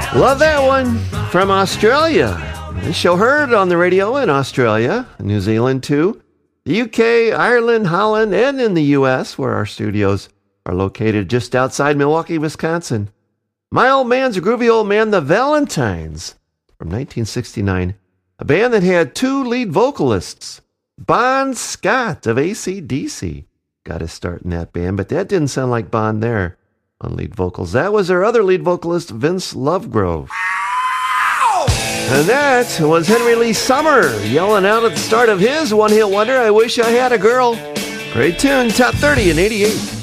Love that one from Australia. This show heard on the radio in Australia, New Zealand too, the UK, Ireland, Holland, and in the US, where our studios are located just outside Milwaukee, Wisconsin. My Old Man's a Groovy Old Man, the Valentines, from 1969, a band that had two lead vocalists. Bon Scott of AC/DC got his start in that band, but that didn't sound like Bon there on lead vocals. That was their other lead vocalist, Vince Lovegrove. And that was Henry Lee Summer yelling out at the start of his one-hit wonder, I Wish I Had a Girl. Great tune, top 30 in 88.